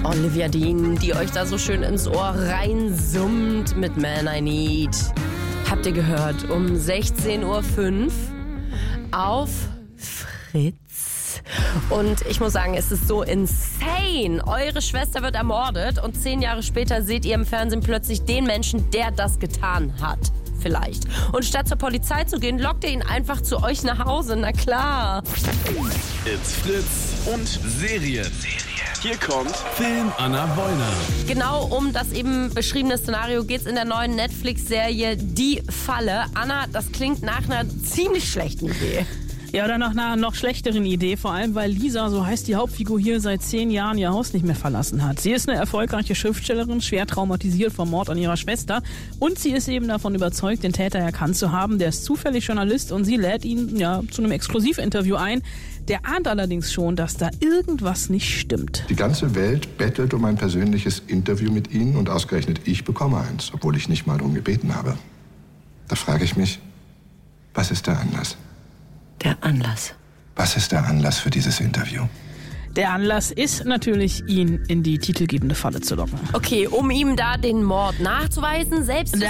Olivia Dean, die euch da so schön ins Ohr reinsummt mit Man I Need. Habt ihr gehört, um 16.05 Uhr auf Fritz. Und ich muss sagen, es ist so insane. Eure Schwester wird ermordet und 10 Jahre später seht ihr im Fernsehen plötzlich den Menschen, der das getan hat. Vielleicht. Und statt zur Polizei zu gehen, lockt ihr ihn einfach zu euch nach Hause. Na klar. It's Fritz und Serien. Hier kommt Film Anna Wollner. Genau um das eben beschriebene Szenario geht es in der neuen Netflix-Serie Die Falle. Anna, das klingt nach einer ziemlich schlechten Idee. Ja, oder nach einer noch schlechteren Idee, vor allem weil Lisa, so heißt die Hauptfigur hier, seit 10 Jahren ihr Haus nicht mehr verlassen hat. Sie ist eine erfolgreiche Schriftstellerin, schwer traumatisiert vom Mord an ihrer Schwester und sie ist eben davon überzeugt, den Täter erkannt zu haben. Der ist zufällig Journalist und sie lädt ihn zu einem Exklusivinterview ein. Der ahnt allerdings schon, dass da irgendwas nicht stimmt. Die ganze Welt bettelt um ein persönliches Interview mit Ihnen und ausgerechnet ich bekomme eins, obwohl ich nicht mal darum gebeten habe. Da frage ich mich, was ist der Anlass? Der Anlass. Was ist der Anlass für dieses Interview? Der Anlass ist natürlich, ihn in die titelgebende Falle zu locken. Okay, um ihm da den Mord nachzuweisen, Selbstjustiz.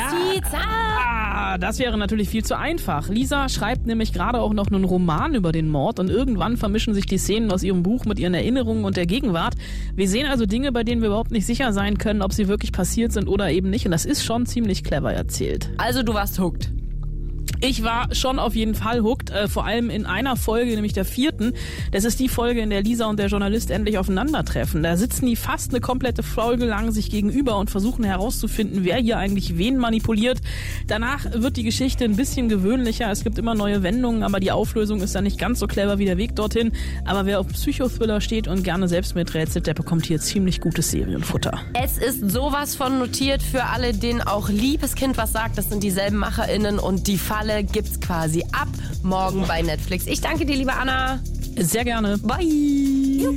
Das wäre natürlich viel zu einfach. Lisa schreibt nämlich gerade auch noch einen Roman über den Mord und irgendwann vermischen sich die Szenen aus ihrem Buch mit ihren Erinnerungen und der Gegenwart. Wir sehen also Dinge, bei denen wir überhaupt nicht sicher sein können, ob sie wirklich passiert sind oder eben nicht. Und das ist schon ziemlich clever erzählt. Also du warst hooked. Ich war schon auf jeden Fall hooked, vor allem in einer Folge, nämlich der 4. Das ist die Folge, in der Lisa und der Journalist endlich aufeinandertreffen. Da sitzen die fast eine komplette Folge lang sich gegenüber und versuchen herauszufinden, wer hier eigentlich wen manipuliert. Danach wird die Geschichte ein bisschen gewöhnlicher. Es gibt immer neue Wendungen, aber die Auflösung ist dann nicht ganz so clever wie der Weg dorthin. Aber wer auf Psychothriller steht und gerne selbst miträtselt, der bekommt hier ziemlich gutes Serienfutter. Es ist sowas von notiert für alle, denen auch Liebes Kind was sagt. Das sind dieselben MacherInnen und die Falle gibt's quasi ab morgen bei Netflix. Ich danke dir, liebe Anna. Sehr gerne. Bye.